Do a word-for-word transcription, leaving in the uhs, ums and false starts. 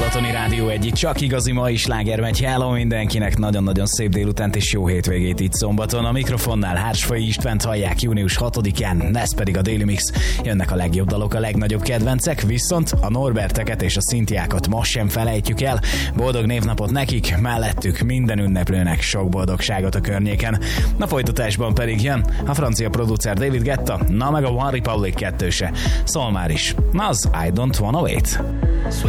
Balatoni Rádió egyik csak igazi mai sláger megy. Hello mindenkinek, nagyon-nagyon szép délutánt és jó hétvégét itt szombaton. A mikrofonnál Hársfai Istvánt hallják június hatodikán, ez pedig a Daily Mix. Jönnek a legjobb dalok, a legnagyobb kedvencek, viszont a Norberteket és a Szintiákat most sem felejtjük el. Boldog névnapot nekik, mellettük minden ünneplőnek sok boldogságot a környéken. A folytatásban pedig jön a francia producer David Guetta, na meg a One Republic kettőse. Szól már is, az I Don't Wanna Wait.